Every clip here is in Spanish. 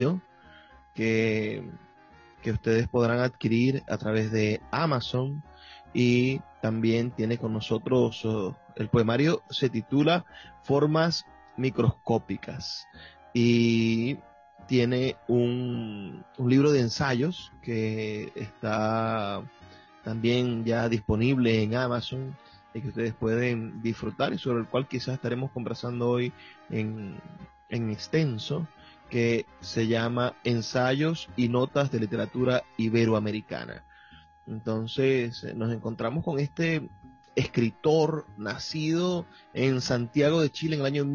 que, que ustedes podrán adquirir a través de Amazon, y también tiene con nosotros, el poemario se titula Formas microscópicas, y tiene un libro de ensayos que está también ya disponible en Amazon y que ustedes pueden disfrutar, y sobre el cual quizás estaremos conversando hoy en, en extenso, que se llama Ensayos y Notas de Literatura Iberoamericana. Entonces nos encontramos con este escritor nacido en Santiago de Chile en el año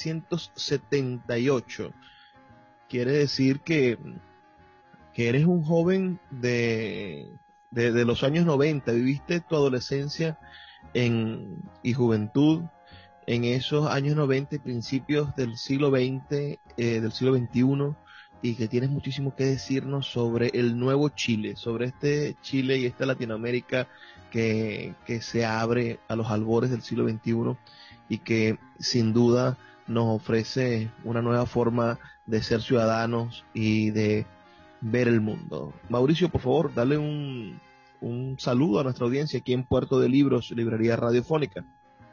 1978. Quiere decir que eres un joven de los años 90, viviste tu adolescencia y juventud en esos años 90 y principios del siglo XX, del siglo XXI, y que tienes muchísimo que decirnos sobre el nuevo Chile, sobre este Chile y esta Latinoamérica que se abre a los albores del siglo XXI y que sin duda nos ofrece una nueva forma de ser ciudadanos y de ver el mundo. Mauricio, por favor, dale un saludo a nuestra audiencia aquí en Puerto de Libros, Librería Radiofónica.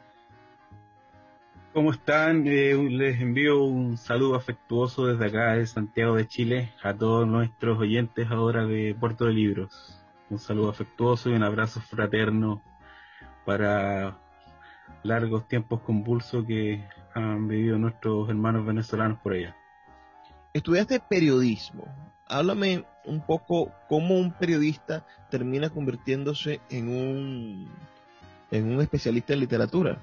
¿Cómo están? Les envío un saludo afectuoso desde acá de Santiago de Chile a todos nuestros oyentes ahora de Puerto de Libros. Un saludo afectuoso y un abrazo fraterno para largos tiempos convulsos que han vivido nuestros hermanos venezolanos por allá. Estudiaste periodismo. Háblame un poco cómo un periodista termina convirtiéndose en un especialista en literatura.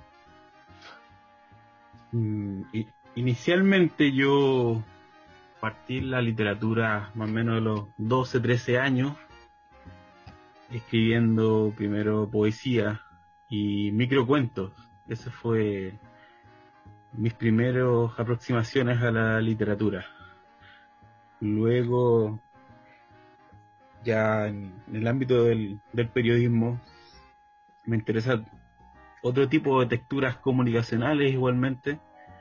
Inicialmente yo partí en la literatura más o menos de los 12, 13 años, escribiendo primero poesía y microcuentos. Ese fue mis primeras aproximaciones a la literatura. Luego, ya en el ámbito del periodismo, me interesa otro tipo de texturas comunicacionales igualmente,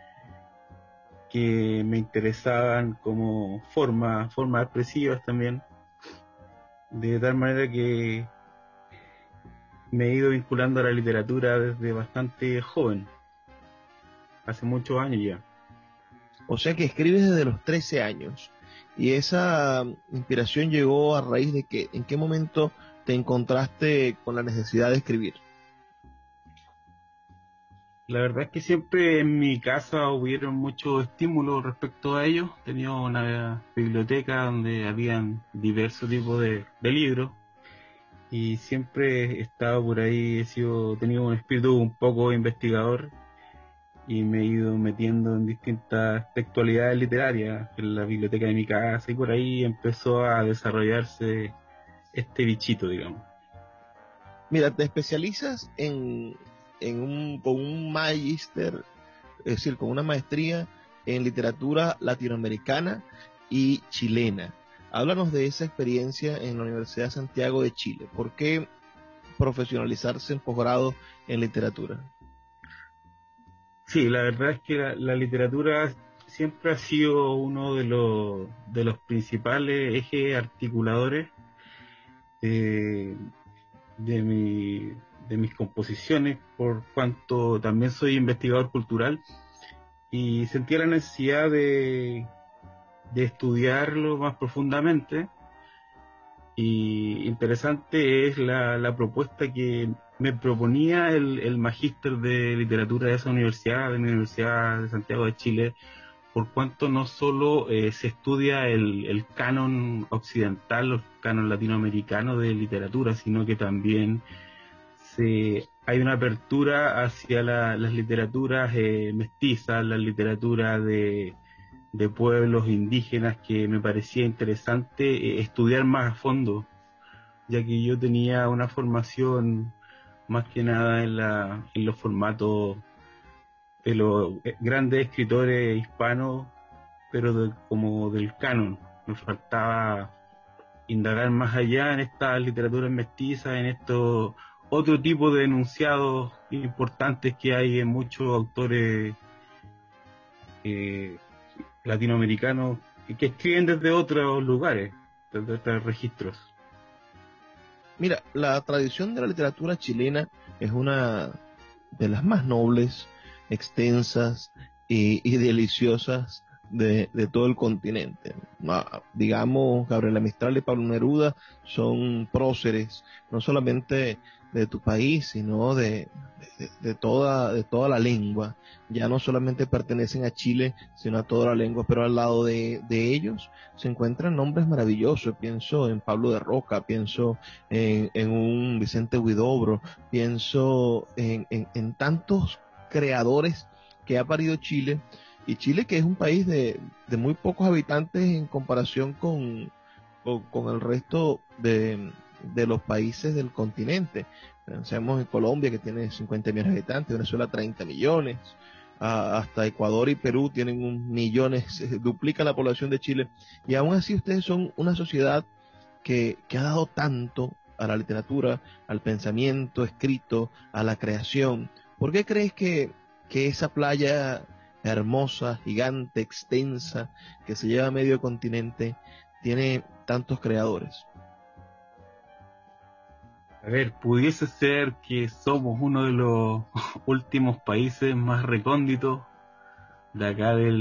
que me interesaban como formas expresivas también, de tal manera que me he ido vinculando a la literatura desde bastante joven, hace muchos años ya. O sea que escribes desde los 13 años. Y esa inspiración llegó a raíz de que, ¿en qué momento te encontraste con la necesidad de escribir? La verdad es que siempre en mi casa hubieron muchos estímulos respecto a ello. Tenía una biblioteca donde habían diversos tipos de libros, y siempre he estado por ahí, tenido un espíritu un poco investigador, y me he ido metiendo en distintas textualidades literarias en la biblioteca de mi casa, y por ahí empezó a desarrollarse este bichito, digamos. Mira, te especializas con un magíster, es decir, con una maestría en literatura latinoamericana y chilena. Háblanos de esa experiencia en la Universidad de Santiago de Chile. ¿Por qué profesionalizarse en posgrado en literatura? Sí, la verdad es que la literatura siempre ha sido uno de los principales ejes articuladores de, de mis composiciones, por cuanto también soy investigador cultural, y sentía la necesidad de estudiarlo más profundamente. Y interesante es la propuesta que me proponía el magíster de literatura de esa universidad, de mi Universidad de Santiago de Chile, por cuanto no solo se estudia el canon occidental, el canon latinoamericano de literatura, sino que también hay una apertura hacia las literaturas mestizas, la literatura de pueblos indígenas, que me parecía interesante estudiar más a fondo, ya que yo tenía una formación más que nada en los formatos de los grandes escritores hispanos, pero como del canon. Me faltaba indagar más allá en estas literaturas mestizas, en estos otro tipo de enunciados importantes que hay en muchos autores latinoamericanos que escriben desde otros lugares, desde otros registros. Mira, la tradición de la literatura chilena es una de las más nobles, extensas y deliciosas de todo el continente. Digamos, Gabriela Mistral y Pablo Neruda son próceres, no solamente de tu país, sino de toda la lengua. Ya no solamente pertenecen a Chile, sino a toda la lengua, pero al lado de ellos se encuentran nombres maravillosos. Pienso en Pablo de Roca, pienso en un Vicente Huidobro, pienso en tantos creadores que ha parido Chile, y Chile que es un país de muy pocos habitantes en comparación con el resto de los países del continente. Pensemos en Colombia, que tiene 50 millones de habitantes, Venezuela 30 millones, hasta Ecuador y Perú tienen un millones, duplica la población de Chile, y aún así ustedes son una sociedad que ha dado tanto a la literatura, al pensamiento escrito, a la creación. ¿Por qué crees que esa playa hermosa, gigante, extensa, que se lleva a medio continente, tiene tantos creadores? A ver, pudiese ser que somos uno de los últimos países más recónditos de acá del